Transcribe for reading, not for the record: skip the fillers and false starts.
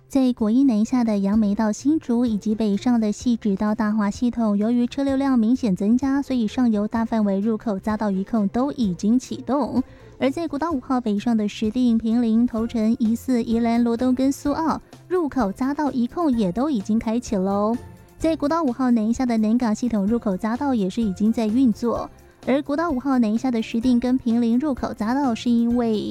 在国一南下的杨梅到新竹以及北上的汐止到大华系统，由于车流量明显增加，所以上游大范围入口匝道一控都已经启动。而在国道5号北上的石碇、坪林、头城、宜四、宜兰、罗东跟苏澳入口匝道一控也都已经开启喽。在国道5号南下的南港系统入口匝道也是已经在运作，而国道5号南下的石碇跟坪林入口匝道是因为